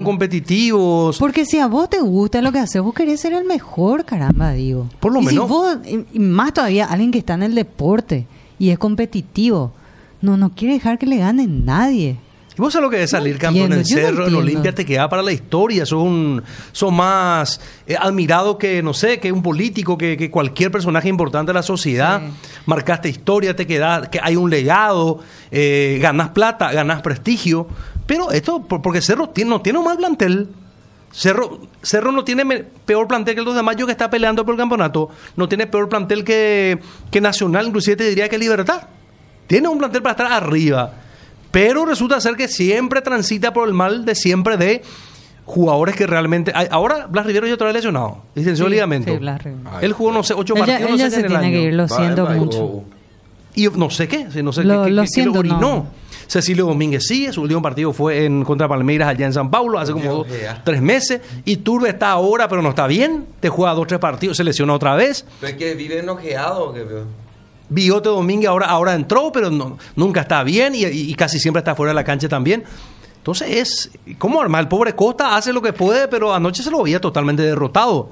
competitivos. Porque si a vos te gusta lo que haces, vos querés ser el mejor, caramba, digo. Por lo menos. Si vos, y más todavía, alguien que está en el deporte y es competitivo, no quiere dejar que le gane nadie. ¿Y vos sabés lo que es salir campeón en Cerro, en Olimpia? Te queda para la historia. Son más admirados que, no sé, que un político, que cualquier personaje importante de la sociedad. Sí. Marcaste historia, te queda, que hay un legado, ganás plata, ganás prestigio. Pero esto, porque Cerro no tiene un mal plantel. Cerro no tiene peor plantel que el 2 de Mayo, que está peleando por el campeonato. No tiene peor plantel que Nacional, inclusive te diría que Libertad. Tiene un plantel para estar arriba. Pero resulta ser que siempre transita por el mal de siempre de jugadores que realmente... Ahora Blas Rivero ya otra vez lesionado. Licenció el ligamento. Sí, Blas Rivero. Él jugó, no sé, 8 partidos. Él ya se tiene que ir, lo siento mucho. Y no sé qué. No sé lo qué siento, orinó. No. Cecilio Domínguez sí, su último partido fue contra Palmeiras allá en San Paulo, hace como 3 meses. Y Turbe está ahora, pero no está bien. Te juega 2 o 3 partidos, se lesiona otra vez. Pero es que vive enojeado. Bigote Domínguez ahora entró, pero nunca está bien y casi siempre está fuera de la cancha también. Entonces ¿cómo armar? El pobre Costa hace lo que puede, pero anoche se lo veía totalmente derrotado.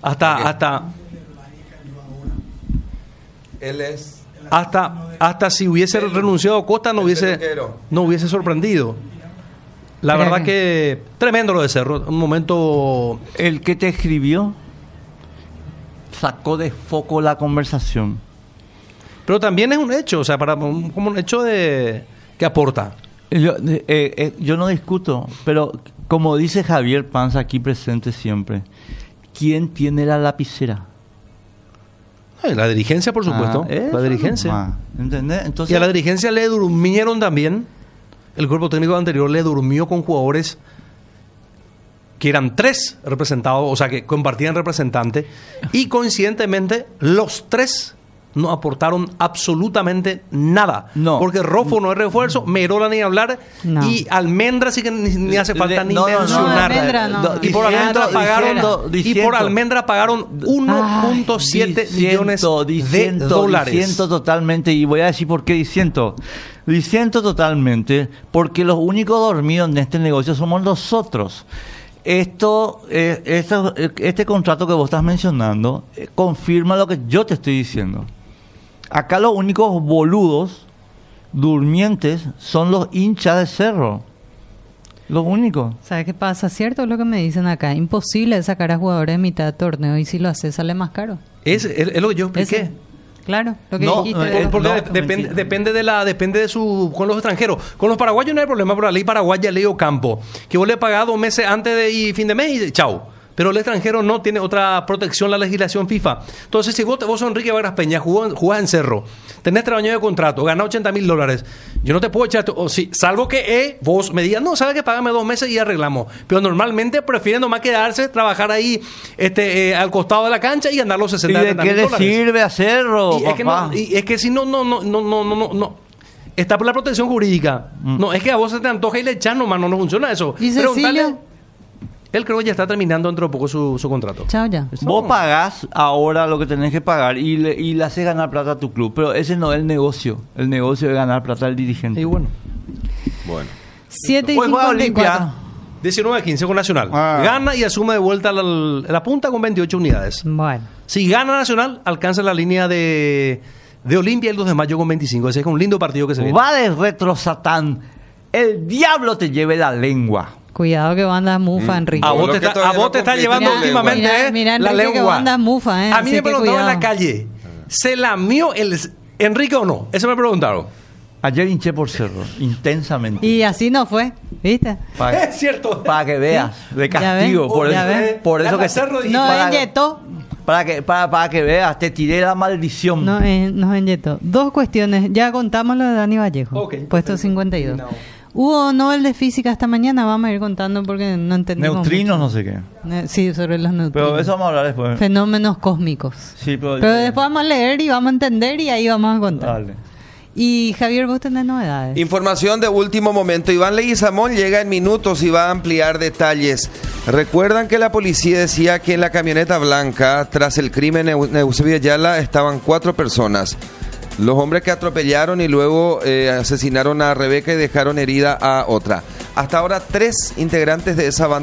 Él es... Hasta si hubiese renunciado Costa no hubiese sorprendido. La verdad que tremendo lo de Cerro. Un momento... El que te escribió sacó de foco la conversación. Pero también es un hecho, o sea, como un hecho que aporta. Yo no discuto, pero como dice Javier Panza aquí presente siempre, ¿quién tiene la lapicera? La dirigencia, por supuesto. La dirigencia. ¿Entendés? Entonces, y a la dirigencia le durmieron también. El cuerpo técnico anterior le durmió con jugadores que eran 3 representados, o sea, que compartían representante. Y coincidentemente, los 3 no aportaron absolutamente nada. No. Porque Rofo no es refuerzo, Merola ni hablar, y Almendra sí que ni hace falta ni mencionar. Y por Almendra pagaron 1.7 millones de dólares. Diciendo totalmente, y voy a decir por qué diciendo totalmente, porque los únicos dormidos en este negocio somos nosotros. Este contrato que vos estás mencionando confirma lo que yo te estoy diciendo. Acá los únicos boludos durmientes son los hinchas de Cerro. Los únicos. ¿Sabes qué pasa? ¿Cierto lo que me dicen acá? Imposible sacar a jugadores de mitad de torneo, y si lo haces sale más caro. Es lo que yo expliqué. Claro, lo que dijiste. Depende de su... Con los extranjeros. Con los paraguayos no hay problema, por la ley paraguaya, ley Ocampo, que vos le pagás 2 meses antes y fin de mes y chao. Pero el extranjero no tiene otra protección, la legislación FIFA. Entonces, si vos sos Enrique Vargas Peña, jugás en Cerro, tenés 3 años de contrato, ganás $80,000, yo no te puedo echar... salvo que vos me digas, no, ¿sabes qué? Págame 2 meses y arreglamos. Pero normalmente prefieren nomás quedarse, trabajar ahí al costado de la cancha y ganar los $60,000. ¿Y de qué le sirve a Cerro, y es que si no... Está por la protección jurídica. No, es que a vos se te antoja y le echas nomás, no funciona eso. ¿Y Cecilio? Él creo que ya está terminando dentro de poco su contrato. Chao ya. Vos pagás ahora lo que tenés que pagar y le haces ganar plata a tu club. Pero ese no es el negocio. El negocio es ganar plata al dirigente. Y bueno. 7:54. 19-15 con Nacional. Gana y asume de vuelta la punta con 28 unidades. Bueno. Si gana Nacional, alcanza la línea de Olimpia el 2 de mayo con 25. Ese es un lindo partido que se viene. Va de retro Satán. El diablo te lleve la lengua. Cuidado que vos andas mufa, Enrique. A vos te está llevando últimamente mira, la Enrique, lengua. Que vos andas mufa, A mí me preguntaron en la calle, ¿se lamió el Enrique o no? Eso me preguntaron. Ayer hinché por Cerro, intensamente. Y así no fue, ¿viste? Es cierto. Para que veas, de castigo. Por eso que Cerro no inyectó. Para que veas, te tiré la maldición. No, nos inyectó. 2 cuestiones. Ya contamos lo de Dani Vallejo. Puesto 52. No. Hubo Nobel de Física esta mañana, vamos a ir contando porque no entendemos. Neutrinos, mucho. No sé qué. Sí, sobre los neutrinos. Pero eso vamos a hablar después. Fenómenos cósmicos. Sí, pero después vamos a leer y vamos a entender y ahí vamos a contar. Dale. Y Javier, vos tenés novedades. Información de último momento. Iván Leguizamón llega en minutos y va a ampliar detalles. Recuerdan que la policía decía que en la camioneta blanca, tras el crimen en Eusebio Ayala, estaban 4 personas. Los hombres que atropellaron y luego asesinaron a Rebeca y dejaron herida a otra. Hasta ahora 3 integrantes de esa banda